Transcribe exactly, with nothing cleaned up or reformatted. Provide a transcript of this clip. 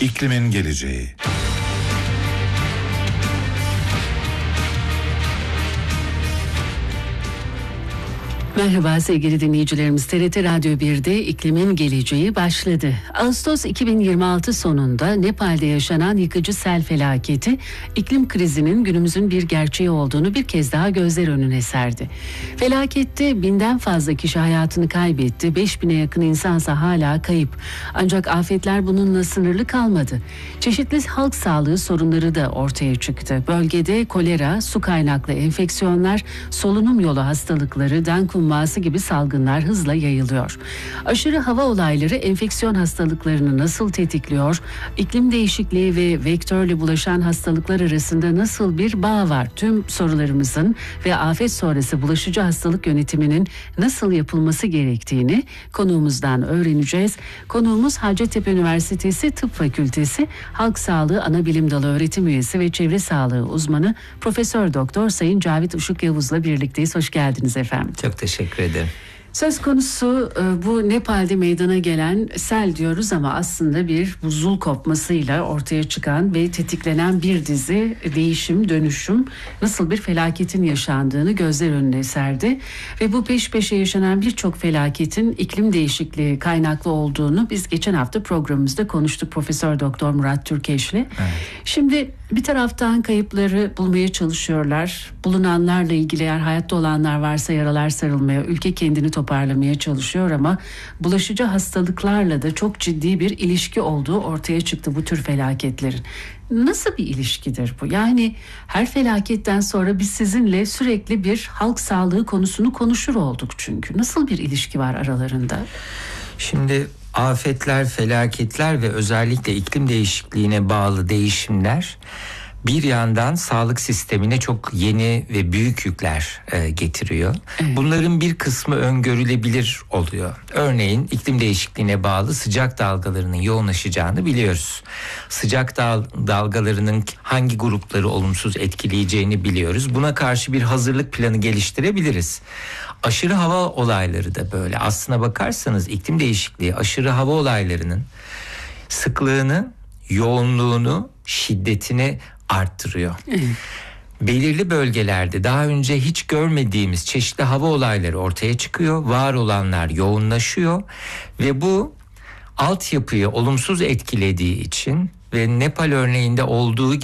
İklimin geleceği. Merhaba sevgili dinleyicilerimiz, T R T Radyo bir'de iklimin geleceği başladı. Ağustos iki bin yirmi altı sonunda Nepal'de yaşanan yıkıcı sel felaketi iklim krizinin günümüzün bir gerçeği olduğunu bir kez daha gözler önüne serdi. Felakette binden fazla kişi hayatını kaybetti, beş bine yakın insansa hala kayıp. Ancak afetler bununla sınırlı kalmadı. Çeşitli halk sağlığı sorunları da ortaya çıktı. Bölgede kolera, su kaynaklı enfeksiyonlar, solunum yolu hastalıkları, dengue humması gibi salgınlar hızla yayılıyor. Aşırı hava olayları enfeksiyon hastalıklarını nasıl tetikliyor? İklim değişikliği ve vektörle bulaşan hastalıklar arasında nasıl bir bağ var? Tüm sorularımızın ve afet sonrası bulaşıcı hastalık yönetiminin nasıl yapılması gerektiğini konuğumuzdan öğreneceğiz. Konuğumuz Hacettepe Üniversitesi Tıp Fakültesi Halk Sağlığı Anabilim Dalı öğretim üyesi ve çevre sağlığı uzmanı Profesör Doktor Sayın Cavit Işık Yavuz'la birlikteyiz. Hoş geldiniz efendim. Çok teşekkür ederim. Söz konusu bu Nepal'de meydana gelen sel diyoruz ama aslında bir buzul kopmasıyla ortaya çıkan ve tetiklenen bir dizi değişim, dönüşüm nasıl bir felaketin yaşandığını gözler önüne serdi. Ve bu peş peşe yaşanan birçok felaketin iklim değişikliği kaynaklı olduğunu biz geçen hafta programımızda konuştuk Profesör Doktor Murat Türkeş'le. Evet. Şimdi bir taraftan kayıpları bulmaya çalışıyorlar. Bulunanlarla ilgili eğer hayatta olanlar varsa yaralar sarılmaya, ülke kendini toparlamaya çalışıyor ama bulaşıcı hastalıklarla da çok ciddi bir ilişki olduğu ortaya çıktı bu tür felaketlerin. Nasıl bir ilişkidir bu? Yani her felaketten sonra biz sizinle sürekli bir halk sağlığı konusunu konuşur olduk çünkü. Nasıl bir ilişki var aralarında? Şimdi afetler, felaketler ve özellikle iklim değişikliğine bağlı değişimler bir yandan sağlık sistemine çok yeni ve büyük yükler e, getiriyor. Evet. Bunların bir kısmı öngörülebilir oluyor. Örneğin iklim değişikliğine bağlı sıcak dalgalarının yoğunlaşacağını biliyoruz. Sıcak dal- dalgalarının hangi grupları olumsuz etkileyeceğini biliyoruz. Buna karşı bir hazırlık planı geliştirebiliriz. Aşırı hava olayları da böyle. Aslına bakarsanız iklim değişikliği aşırı hava olaylarının sıklığını, yoğunluğunu, şiddetini arttırıyor. Evet. Belirli bölgelerde daha önce hiç görmediğimiz çeşitli hava olayları ortaya çıkıyor. Var olanlar yoğunlaşıyor ve bu altyapıyı olumsuz etkilediği için ve Nepal örneğinde olduğu